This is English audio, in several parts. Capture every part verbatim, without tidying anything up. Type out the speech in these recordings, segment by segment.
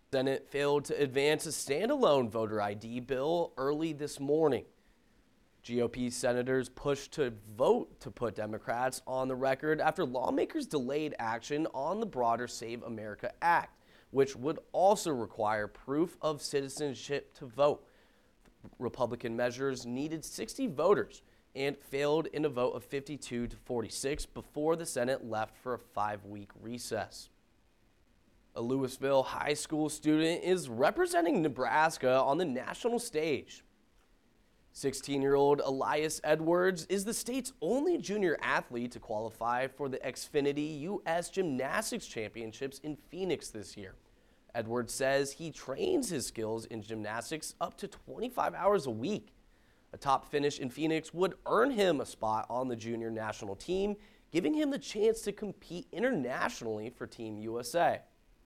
Senate failed to advance a standalone voter I D bill early this morning. G O P senators pushed to vote to put Democrats on the record after lawmakers delayed action on the broader Save America Act, which would also require proof of citizenship to vote. Republican measures needed sixty voters and failed in a vote of fifty-two to forty-six before the Senate left for a five-week recess. A Louisville high school student is representing Nebraska on the national stage. sixteen-year-old Elias Edwards is the state's only junior athlete to qualify for the Xfinity U S Gymnastics Championships in Phoenix this year. Edwards says he trains his skills in gymnastics up to twenty-five hours a week. A top finish in Phoenix would earn him a spot on the junior national team, giving him the chance to compete internationally for Team U S A.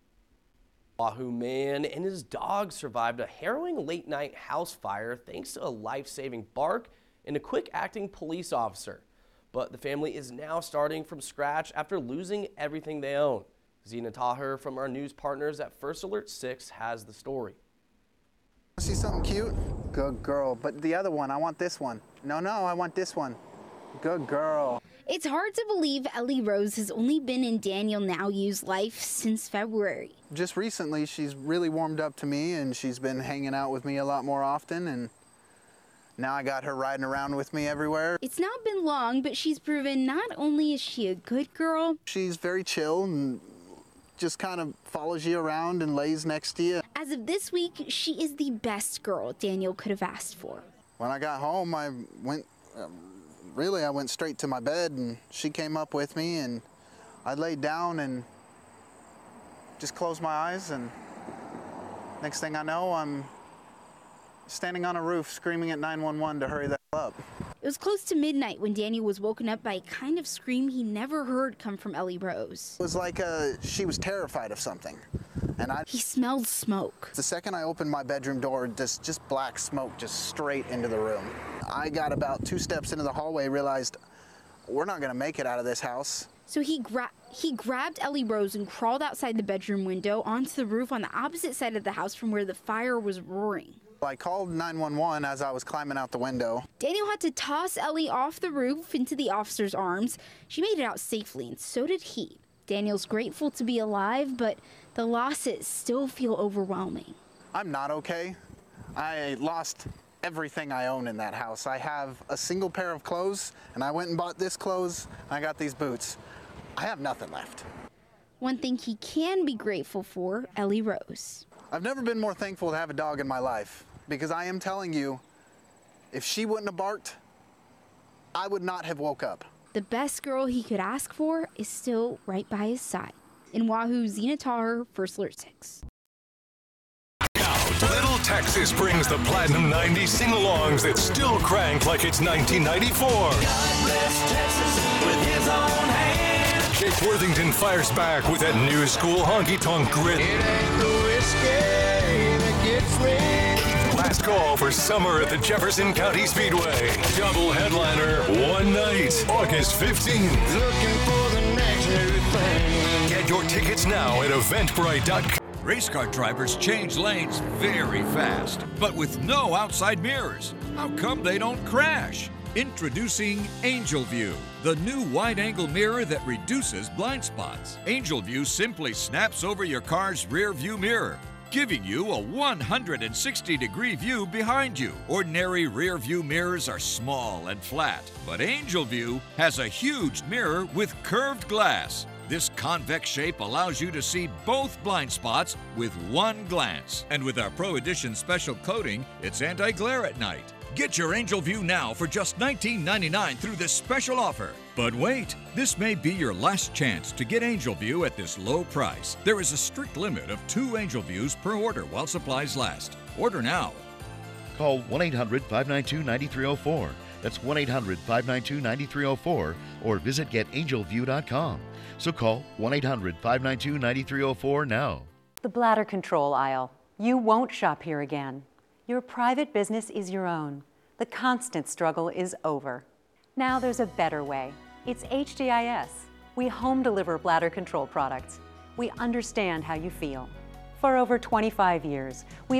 Wahoo man and his dog survived a harrowing late-night house fire thanks to a life-saving bark and a quick-acting police officer. But the family is now starting from scratch after losing everything they own. Zena Taher from our news partners at First Alert six has the story. See something cute? Good girl. But the other one, I want this one. No, no, I want this one. Good girl. It's hard to believe Ellie Rose has only been in Daniel Nauyu's life since February. Just recently, she's really warmed up to me, and she's been hanging out with me a lot more often, and now I got her riding around with me everywhere. It's not been long, but she's proven not only is she a good girl, she's very chill and just kind of follows you around and lays next to you. As of this week, she is the best girl Daniel could have asked for. When I got home, I went... Um, Really, I went straight to my bed, and she came up with me, and I laid down and just closed my eyes, and next thing I know, I'm standing on a roof screaming at nine one one to hurry that up. It was close to midnight when Daniel was woken up by a kind of scream he never heard come from Ellie Rose. It was like uh, she was terrified of something, and I... He smelled smoke. The second I opened my bedroom door, just, just black smoke just straight into the room. I got about two steps into the hallway, realized we're not going to make it out of this house. So he, gra he grabbed Ellie Rose and crawled outside the bedroom window onto the roof on the opposite side of the house from where the fire was roaring. I called nine one one as I was climbing out the window. Daniel had to toss Ellie off the roof into the officer's arms. She made it out safely, and so did he. Daniel's grateful to be alive, but the losses still feel overwhelming. I'm not okay. I lost everything I own in that house. I have a single pair of clothes, and I went and bought this clothes, and I got these boots. I have nothing left. One thing he can be grateful for, Ellie Rose. I've never been more thankful to have a dog in my life, because I am telling you, if she wouldn't have barked, I would not have woke up. The best girl he could ask for is still right by his side. In Wahoo, Zena Taher, First Alert six. Little Texas brings the Platinum ninety sing-alongs that still crank like it's nineteen ninety-four. God bless Texas with his own hand. Jake Worthington fires back with that new school honky-tonk grit. It ain't the whiskey that gets rich. Last call for summer at the Jefferson County Speedway. Double headliner, one night, August fifteenth. Looking for the next new thing. Get your tickets now at eventbrite dot com. Race car drivers change lanes very fast, but with no outside mirrors. How come they don't crash? Introducing Angel View, the new wide-angle mirror that reduces blind spots. Angel View simply snaps over your car's rear view mirror, giving you a one hundred sixty degree view behind you. Ordinary rear view mirrors are small and flat, but Angel View has a huge mirror with curved glass. This convex shape allows you to see both blind spots with one glance. And with our Pro Edition special coating, it's anti-glare at night. Get your Angel View now for just nineteen ninety-nine through this special offer. But wait, this may be your last chance to get Angel View at this low price. There is a strict limit of two Angel Views per order while supplies last. Order now. Call one eight hundred, five nine two, nine three zero four. That's one eight hundred, five nine two, nine three zero four or visit get angel view dot com. So call one eight hundred, five nine two, nine three zero four now. The bladder control aisle. You won't shop here again. Your private business is your own. The constant struggle is over. Now there's a better way. It's H D I S. We home deliver bladder control products. We understand how you feel. For over twenty-five years, we've